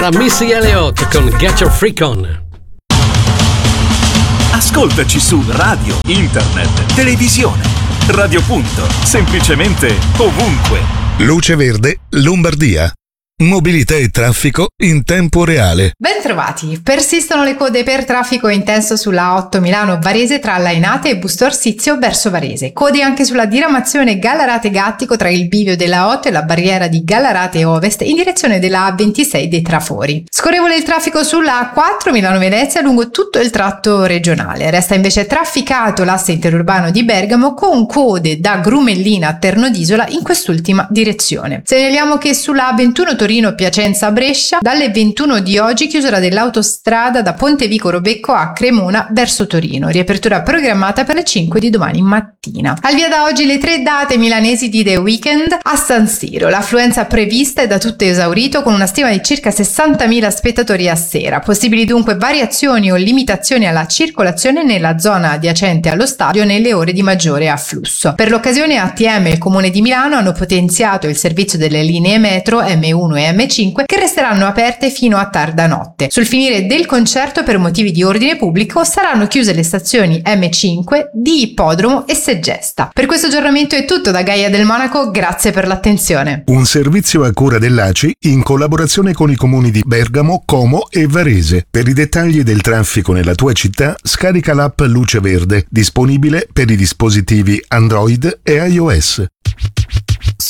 Missy Elliott con Get Your Freak On. Ascoltaci su radio, internet, televisione. Radio Punto, semplicemente ovunque. Luce Verde, Lombardia. Mobilità e traffico in tempo reale. Ben trovati! Persistono le code per traffico intenso sulla A8 Milano-Varese tra Lainate e Busto Arsizio verso Varese. Code anche sulla diramazione Gallarate-Gattico tra il bivio della A8 e la barriera di Gallarate Ovest in direzione della A26 dei Trafori. Scorrevole il traffico sulla A4 Milano-Venezia lungo tutto il tratto regionale. Resta invece trafficato l'asse interurbano di Bergamo con code da Grumellina a Terno d'Isola in quest'ultima direzione. Segnaliamo che sulla A21 Torino-Piacenza-Brescia dalle 21 di oggi chiusura dell'autostrada da Pontevico Robecco a Cremona verso Torino, riapertura programmata per le 5 di domani mattina. Al via da oggi le 3 date milanesi di The Weeknd a San Siro. L'affluenza prevista è da tutto esaurito con una stima di circa 60.000 spettatori a sera. Possibili dunque variazioni o limitazioni alla circolazione nella zona adiacente allo stadio nelle ore di maggiore afflusso. Per l'occasione ATM e il Comune di Milano hanno potenziato il servizio delle linee metro M1 e M5 che resteranno aperte fino a tarda notte. Sul finire del concerto per motivi di ordine pubblico saranno chiuse le stazioni M5 di Ippodromo e Segesta. Per questo aggiornamento è tutto da Gaia del Monaco, grazie per l'attenzione. Un servizio a cura dell'ACI in collaborazione con i comuni di Bergamo, Como e Varese. Per i dettagli del traffico nella tua città scarica l'app Luce Verde, disponibile per i dispositivi Android e iOS.